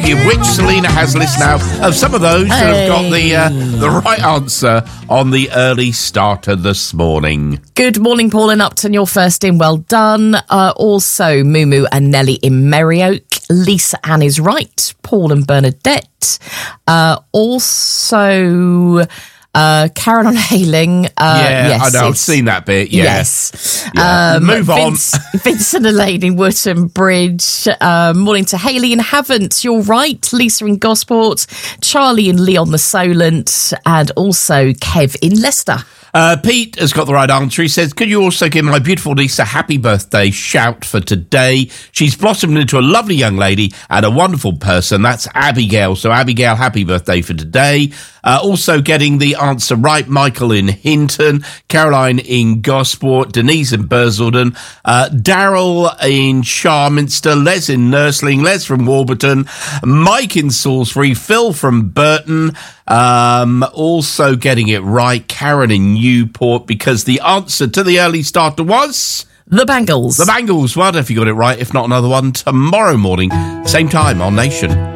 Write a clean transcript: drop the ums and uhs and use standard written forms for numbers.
Which Selena has a list now of some of those who have got the right answer on the early starter this morning. Good morning, Paul and Upton. You're first in. Well done. Also, Mumu and Nelly in Merrioak. Lisa Ann is right. Paul and Bernadette. Also... Karen on Hailing. Yes, I know. I've seen that bit. Yeah. Yes. Yeah. Move on. Vincent and Elaine in Wootton Bridge. Morning to Hayley in Havant. You're right. Lisa in Gosport. Charlie in Leon the Solent. And also Kev in Leicester. Pete has got the right answer. He says, could you also give my beautiful niece a happy birthday shout for today? She's blossomed into a lovely young lady and a wonderful person. That's Abigail. So, Abigail, happy birthday for today. Also getting the answer right, Michael in Hinton, Caroline in Gosport, Denise in Bursaldon, Daryl in Sharminster, Les in Nursling, Les from Warburton, Mike in Salisbury, Phil from Burton, also getting it right, Karen in Newport, because the answer to the early starter was... The Bangles. The Bangles. Well done if you got it right. If not, another one tomorrow morning, same time on Nation.